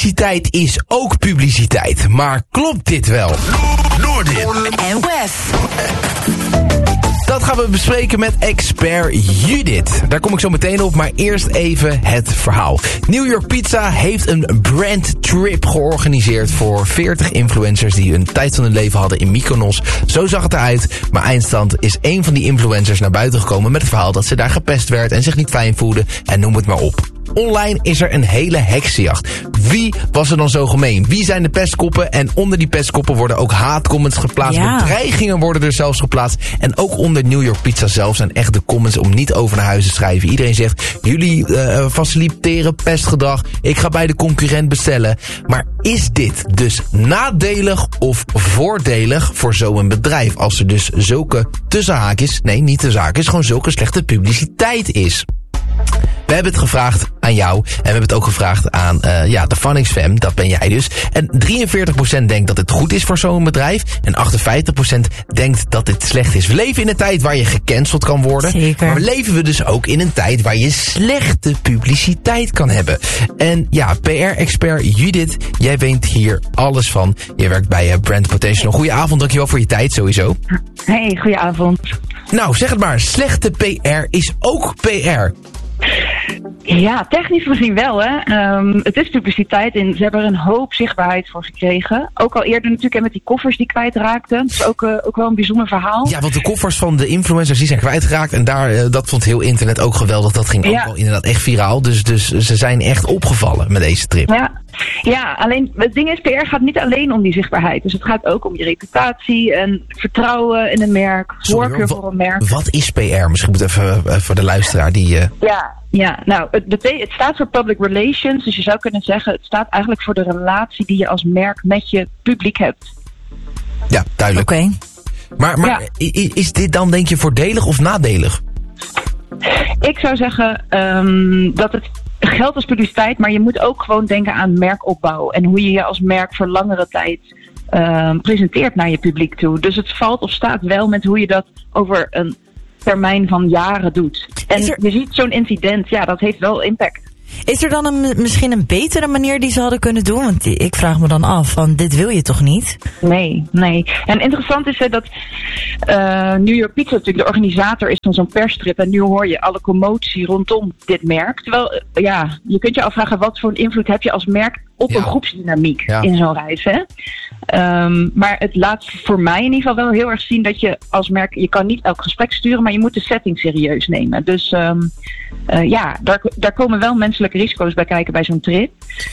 publiciteit is ook publiciteit. Maar klopt dit wel? Noordin en Wes. Dat gaan we bespreken met expert Judith. Daar kom ik zo meteen op, maar eerst even het verhaal. New York Pizza heeft een brandtrip georganiseerd voor 40 influencers die een tijd van hun leven hadden in Mykonos. Zo zag het eruit, maar eindstand is één van die influencers naar buiten gekomen met het verhaal dat ze daar gepest werd en zich niet fijn voelde en noem het maar op. Online is er een hele heksenjacht. Wie was er dan zo gemeen? Wie zijn de pestkoppen? En onder die pestkoppen worden ook haatcomments geplaatst. Ja. Bedreigingen worden er zelfs geplaatst. En ook onder New York Pizza zelf zijn echt de comments om niet over naar huis te schrijven. Iedereen zegt, jullie faciliteren pestgedrag. Ik ga bij de concurrent bestellen. Maar is dit dus nadelig of voordelig voor zo'n bedrijf? Als er dus zulke tussenhaakjes, nee niet tussenhaakjes, gewoon zulke slechte publiciteit is. We hebben het gevraagd aan jou en we hebben het ook gevraagd aan de Phonics Fam, dat ben jij dus. En 43% denkt dat het goed is voor zo'n bedrijf en 58% denkt dat het slecht is. We leven in een tijd waar je gecanceld kan worden. Zeker. Maar leven we dus ook in een tijd waar je slechte publiciteit kan hebben. En ja, PR-expert Judith, jij weet hier alles van. Je werkt bij Brand Potential. Goedenavond, dankjewel voor je tijd sowieso. Hey, goedenavond. Nou, zeg het maar, slechte PR is ook PR. Ja, technisch gezien wel, hè. Het is publiciteit en ze hebben er een hoop zichtbaarheid voor gekregen. Ook al eerder natuurlijk met die koffers die kwijtraakten. Dat is ook wel een bijzonder verhaal. Ja, want de koffers van de influencers die zijn kwijtgeraakt. En dat vond heel internet ook geweldig. Dat ging ook wel inderdaad echt viraal. Dus ze zijn echt opgevallen met deze trip. Ja, alleen het ding is, PR gaat niet alleen om die zichtbaarheid. Dus het gaat ook om je reputatie en vertrouwen in een merk, voorkeur voor een merk. Wat is PR? Misschien moet even voor de luisteraar die... Ja, nou, het staat voor public relations. Dus je zou kunnen zeggen, het staat eigenlijk voor de relatie die je als merk met je publiek hebt. Ja, duidelijk. Oké. Maar is dit dan, denk je, voordelig of nadelig? Ik zou zeggen dat het geldt als publiciteit, maar je moet ook gewoon denken aan merkopbouw. En hoe je je als merk voor langere tijd presenteert naar je publiek toe. Dus het valt of staat wel met hoe je dat over een termijn van jaren doet. En je ziet zo'n incident, ja, dat heeft wel impact. Is er dan misschien een betere manier die ze hadden kunnen doen? Want ik vraag me dan af, van dit wil je toch niet? Nee. En interessant is dat New York Pizza natuurlijk de organisator is van zo'n perstrip. En nu hoor je alle commotie rondom dit merk. Terwijl, ja, je kunt je afvragen, wat voor een invloed heb je als merk op een groepsdynamiek in zo'n reis, hè? Maar het laat voor mij in ieder geval wel heel erg zien dat je als merk, je kan niet elk gesprek sturen, maar je moet de setting serieus nemen. Dus daar komen wel menselijke risico's bij kijken bij zo'n trip.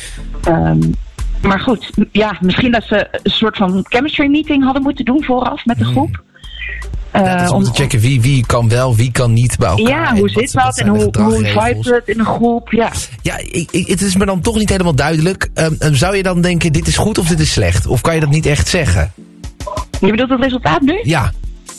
Maar goed, ja, misschien dat ze een soort van chemistry meeting hadden moeten doen vooraf met de groep. Om te checken wie kan wel, wie kan niet bij elkaar. Ja, hoe zit dat en hoe vibe het in een groep, ja. Ja, het is me dan toch niet helemaal duidelijk. Zou je dan denken, dit is goed of dit is slecht? Of kan je dat niet echt zeggen? Je bedoelt het resultaat nu? Ja.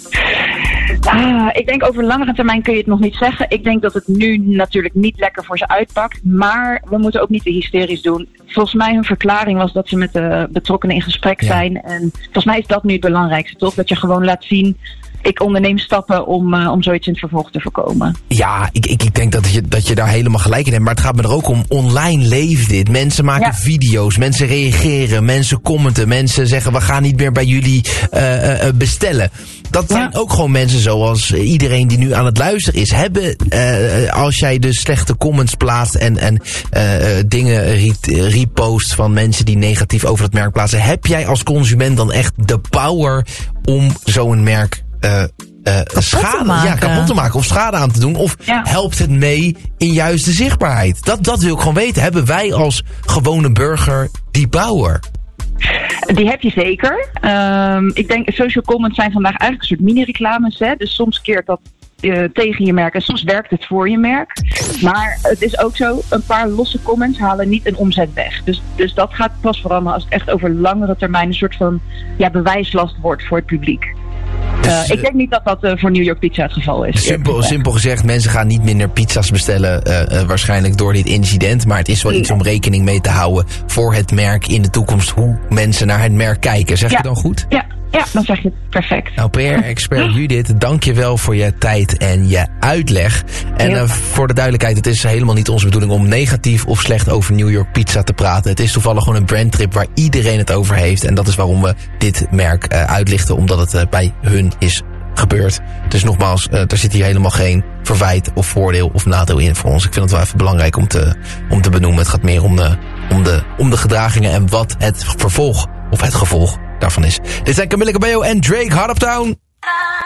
Ik denk over langere termijn kun je het nog niet zeggen. Ik denk dat het nu natuurlijk niet lekker voor ze uitpakt. Maar we moeten ook niet te hysterisch doen. Volgens mij hun verklaring was dat ze met de betrokkenen in gesprek zijn. En volgens mij is dat nu het belangrijkste, toch? Dat je gewoon laat zien, ik onderneem stappen om zoiets in het vervolg te voorkomen. Ja, ik denk dat je daar helemaal gelijk in hebt. Maar het gaat me er ook om, online leeft dit. Mensen maken video's, mensen reageren, mensen commenten, mensen zeggen, we gaan niet meer bij jullie bestellen. Dat zijn ook gewoon mensen zoals iedereen die nu aan het luisteren is. Als jij dus slechte comments plaatst en dingen repost van mensen die negatief over het merk plaatsen, heb jij als consument dan echt de power om zo'n merk kapot te maken of schade aan te doen? Of helpt het mee in juist de zichtbaarheid? Dat wil ik gewoon weten. Hebben wij als gewone burger die power? Die heb je zeker. Ik denk, social comments zijn vandaag eigenlijk een soort mini-reclames. Hè? Dus soms keert dat tegen je merk en soms werkt het voor je merk. Maar het is ook zo, een paar losse comments halen niet een omzet weg. Dus dat gaat pas veranderen als het echt over langere termijn een soort van bewijslast wordt voor het publiek. Ik denk niet dat dat voor New York Pizza het geval is. Simpel gezegd, mensen gaan niet minder pizza's bestellen waarschijnlijk door dit incident. Maar het is wel iets om rekening mee te houden voor het merk in de toekomst. Hoe mensen naar het merk kijken. Zeg je dan goed? Ja, dan zeg je het perfect. Nou, PR-expert Judith, dank je wel voor je tijd en je uitleg. En voor de duidelijkheid, het is helemaal niet onze bedoeling om negatief of slecht over New York Pizza te praten. Het is toevallig gewoon een brandtrip waar iedereen het over heeft. En dat is waarom we dit merk uitlichten, omdat het bij hun is gebeurd. Dus nogmaals, er zit hier helemaal geen verwijt of voordeel of nadeel in voor ons. Ik vind het wel even belangrijk om te benoemen. Het gaat meer om de gedragingen en wat het vervolg of het gevolg daarvan is. Dit zijn Camilla Cabello en Drake, Hard Uptown.